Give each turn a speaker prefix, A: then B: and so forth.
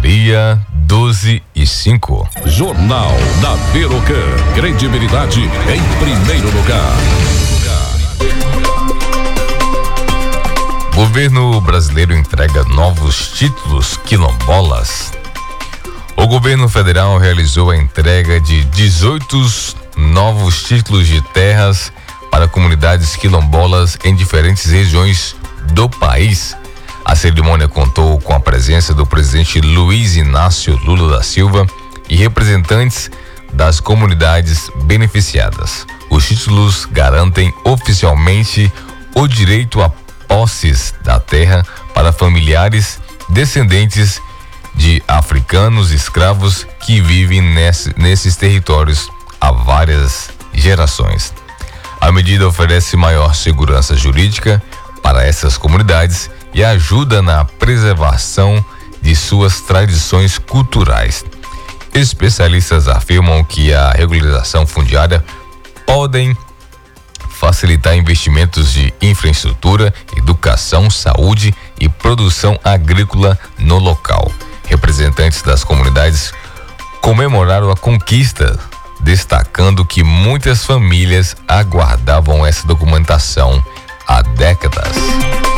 A: Maria, 12:05.
B: Jornal da Berocan. Credibilidade em primeiro lugar.
A: Governo brasileiro entrega novos títulos quilombolas. O governo federal realizou a entrega de 18 novos títulos de terras para comunidades quilombolas em diferentes regiões do país. A cerimônia contou com a presença do presidente Luiz Inácio Lula da Silva e representantes das comunidades beneficiadas. Os títulos garantem oficialmente o direito a posses da terra para familiares descendentes de africanos escravos que vivem nesses territórios há várias gerações. A medida oferece maior segurança jurídica para essas comunidades e ajuda na preservação de suas tradições culturais. Especialistas afirmam que a regularização fundiária podem facilitar investimentos de infraestrutura, educação, saúde e produção agrícola no local. Representantes das comunidades comemoraram a conquista, destacando que muitas famílias aguardavam essa documentação há décadas.